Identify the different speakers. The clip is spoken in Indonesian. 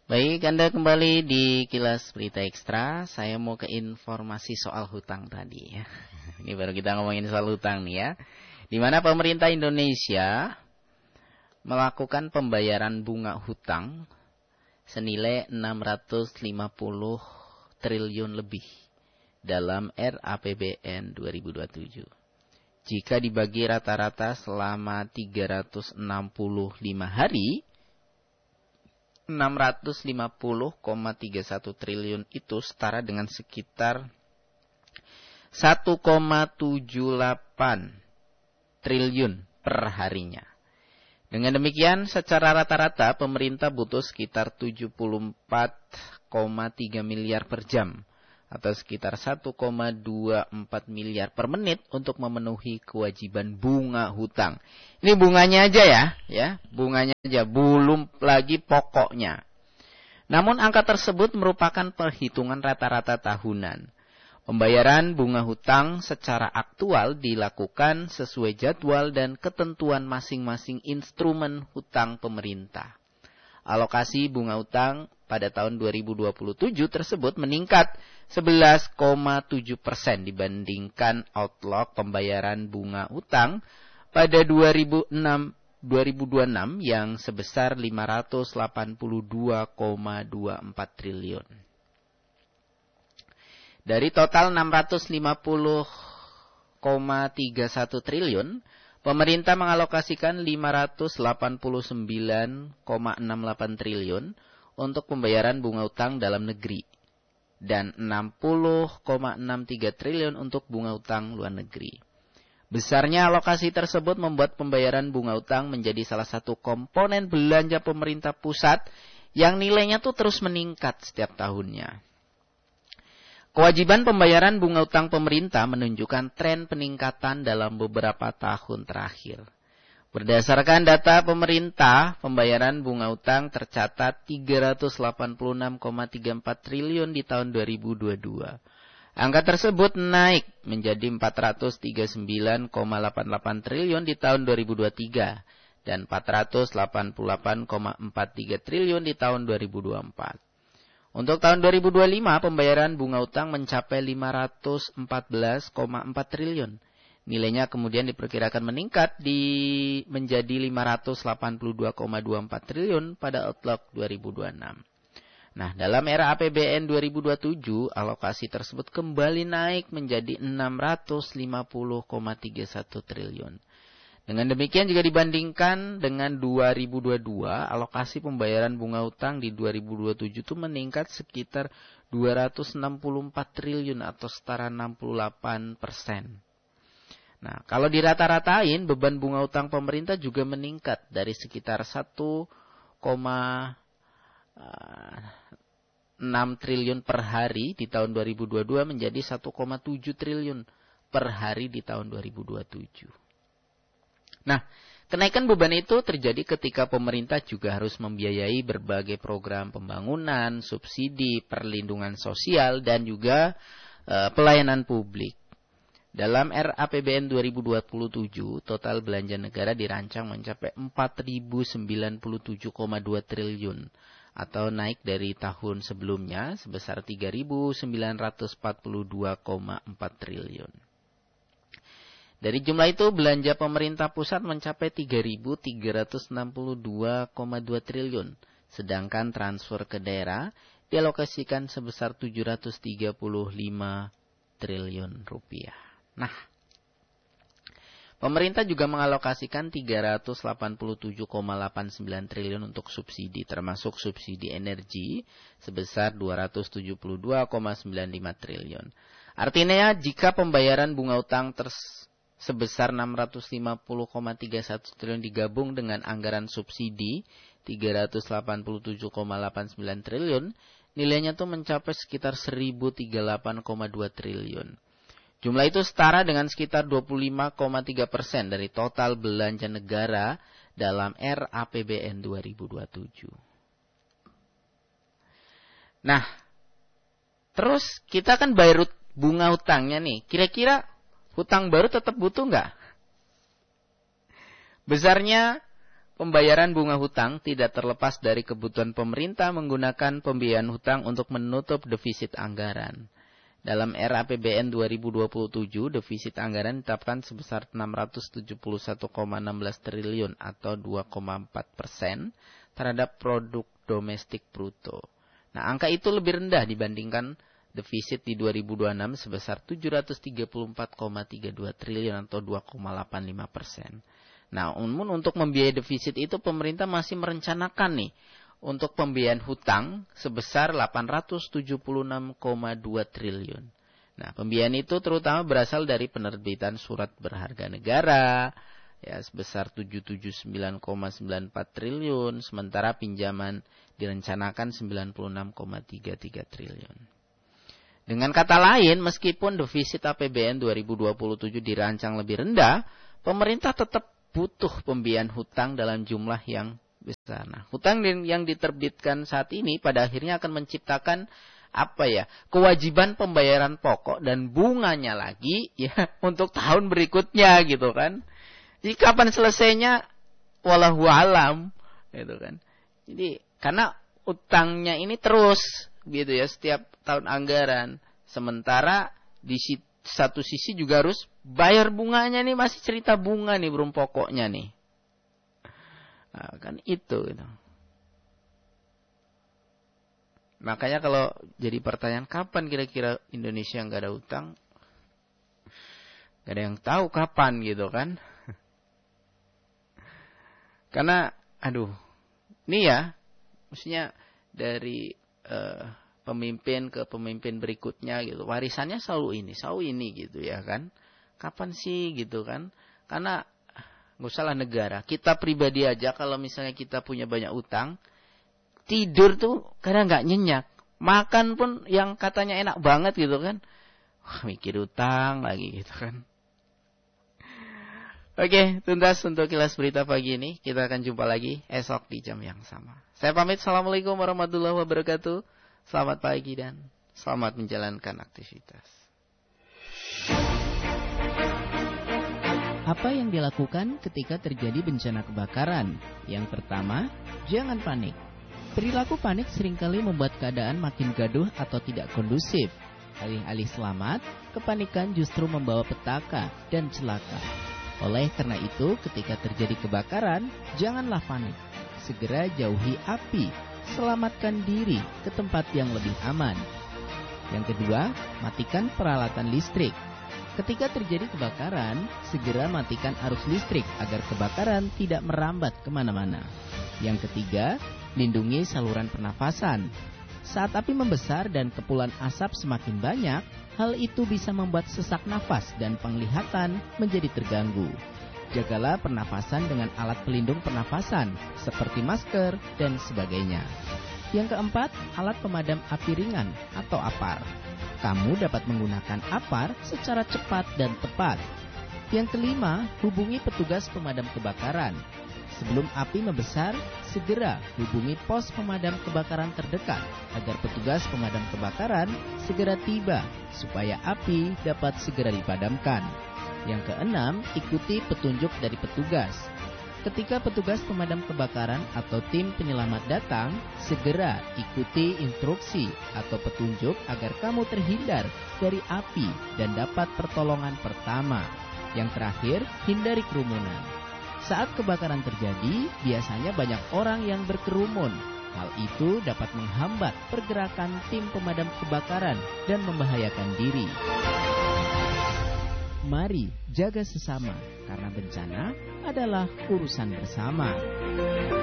Speaker 1: Baik, Anda kembali di Kilas Berita Ekstra. Saya mau ke informasi soal hutang tadi ya. Ini baru kita ngomongin soal hutang nih ya. Di mana pemerintah Indonesia melakukan pembayaran bunga hutang senilai 650 triliun lebih dalam RAPBN 2027. Jika dibagi rata-rata selama 365 hari, 650,31 triliun itu setara dengan sekitar 1,78 triliun per harinya. Dengan demikian, secara rata-rata pemerintah butuh sekitar 74,3 miliar per jam atau sekitar 1,24 miliar per menit untuk memenuhi kewajiban bunga hutang. Ini bunganya aja ya, bunganya aja, belum lagi pokoknya. Namun angka tersebut merupakan perhitungan rata-rata tahunan. Pembayaran bunga hutang secara aktual dilakukan sesuai jadwal dan ketentuan masing-masing instrumen hutang pemerintah. Alokasi bunga hutang pada tahun 2027 tersebut meningkat 11,7% dibandingkan outlook pembayaran bunga hutang pada 2026 yang sebesar 582,24 triliun. Dari total 650,31 triliun, pemerintah mengalokasikan 589,68 triliun untuk pembayaran bunga hutang dalam negeri dan 60,63 triliun untuk bunga hutang luar negeri. Besarnya alokasi tersebut membuat pembayaran bunga hutang menjadi salah satu komponen belanja pemerintah pusat yang nilainya tuh terus meningkat setiap tahunnya. Kewajiban pembayaran bunga hutang pemerintah menunjukkan tren peningkatan dalam beberapa tahun terakhir. Berdasarkan data pemerintah, pembayaran bunga hutang tercatat 386,34 triliun di tahun 2022. Angka tersebut naik menjadi 439,88 triliun di tahun 2023 dan 488,43 triliun di tahun 2024. Untuk tahun 2025, pembayaran bunga hutang mencapai 514,4 triliun. Nilainya kemudian diperkirakan meningkat menjadi 582,24 triliun pada outlook 2026. Nah, dalam era APBN 2027, alokasi tersebut kembali naik menjadi 650,31 triliun. Dengan demikian jika dibandingkan dengan 2022, alokasi pembayaran bunga hutang di 2027 itu meningkat sekitar 264 triliun atau setara 68%. Nah, kalau dirata-ratain, beban bunga hutang pemerintah juga meningkat dari sekitar 1,6 triliun per hari di tahun 2022 menjadi 1,7 triliun per hari di tahun 2027. Nah, kenaikan beban itu terjadi ketika pemerintah juga harus membiayai berbagai program pembangunan, subsidi, perlindungan sosial, dan juga pelayanan publik. Dalam RAPBN 2027, total belanja negara dirancang mencapai 4.097,2 triliun atau naik dari tahun sebelumnya sebesar 3.942,4 triliun. Dari jumlah itu, belanja pemerintah pusat mencapai 3.362,2 triliun, sedangkan transfer ke daerah dialokasikan sebesar 735 triliun rupiah. Nah, pemerintah juga mengalokasikan 387,89 triliun untuk subsidi, termasuk subsidi energi sebesar 272,95 triliun. Artinya, jika pembayaran bunga hutang sebesar 650,31 triliun digabung dengan anggaran subsidi 387,89 triliun, nilainya tuh mencapai sekitar 1.038,2 triliun. Jumlah itu setara dengan sekitar 25,3% dari total belanja negara dalam RAPBN 2027. Nah, terus kita kan bayar bunga hutangnya nih. Kira-kira hutang baru tetap butuh nggak? Besarnya pembayaran bunga hutang tidak terlepas dari kebutuhan pemerintah menggunakan pembiayaan hutang untuk menutup defisit anggaran. Dalam era APBN 2027, defisit anggaran ditetapkan sebesar 671,16 triliun atau 2,4% terhadap produk domestik bruto. Nah, angka itu lebih rendah dibandingkan defisit di 2026 sebesar 734,32 triliun atau 2,85%. Nah, namun untuk membiayai defisit itu pemerintah masih merencanakan nih untuk pembiayaan hutang sebesar 876,2 triliun. Nah, pembiayaan itu terutama berasal dari penerbitan surat berharga negara ya sebesar 779,94 triliun, sementara pinjaman direncanakan 96,33 triliun. Dengan kata lain, meskipun defisit APBN 2027 dirancang lebih rendah, pemerintah tetap butuh pembiayaan hutang dalam jumlah yang besar. Nah, hutang yang diterbitkan saat ini pada akhirnya akan menciptakan kewajiban pembayaran pokok dan bunganya lagi ya untuk tahun berikutnya gitu kan. Jadi kapan selesainya wallahu alam gitu kan. Jadi karena utangnya ini terus gitu ya setiap tahun anggaran. Sementara di satu sisi juga harus bayar bunganya nih, masih cerita bunga nih belum pokoknya nih. Nah, kan itu gitu. Makanya kalau jadi pertanyaan kapan kira-kira Indonesia nggak ada utang, nggak ada yang tahu kapan gitu kan. Karena ini ya maksudnya dari pemimpin ke pemimpin berikutnya gitu, warisannya selalu ini gitu ya kan. Kapan sih gitu kan. Karena nggak usahlah negara, kita pribadi aja kalau misalnya kita punya banyak utang, tidur tuh kadang nggak nyenyak, makan pun yang katanya enak banget gitu kan, mikir utang lagi gitu kan. Oke, tuntas untuk kilas berita pagi ini. Kita akan jumpa lagi esok di jam yang sama. Saya pamit, assalamualaikum warahmatullahi wabarakatuh. Selamat pagi dan selamat menjalankan aktivitas.
Speaker 2: Apa yang dilakukan ketika terjadi bencana kebakaran? Yang pertama, jangan panik. Perilaku panik seringkali membuat keadaan makin gaduh atau tidak kondusif. Alih-alih selamat, kepanikan justru membawa petaka dan celaka. Oleh karena itu, ketika terjadi kebakaran, janganlah panik. Segera jauhi api, selamatkan diri ke tempat yang lebih aman. Yang kedua, matikan peralatan listrik. Ketika terjadi kebakaran, segera matikan arus listrik agar kebakaran tidak merambat kemana-mana. Yang ketiga, lindungi saluran pernafasan. Saat api membesar dan kepulan asap semakin banyak, hal itu bisa membuat sesak nafas dan penglihatan menjadi terganggu. Jagalah pernafasan dengan alat pelindung pernafasan seperti masker dan sebagainya. Yang keempat, alat pemadam api ringan atau APAR. Kamu dapat menggunakan APAR secara cepat dan tepat. Yang kelima, hubungi petugas pemadam kebakaran. Sebelum api membesar, segera hubungi pos pemadam kebakaran terdekat agar petugas pemadam kebakaran segera tiba supaya api dapat segera dipadamkan. Yang keenam, ikuti petunjuk dari petugas. Ketika petugas pemadam kebakaran atau tim penyelamat datang, segera ikuti instruksi atau petunjuk agar kamu terhindar dari api dan dapat pertolongan pertama. Yang terakhir, hindari kerumunan. Saat kebakaran terjadi, biasanya banyak orang yang berkerumun. Hal itu dapat menghambat pergerakan tim pemadam kebakaran dan membahayakan diri. Mari jaga sesama, karena bencana adalah urusan bersama.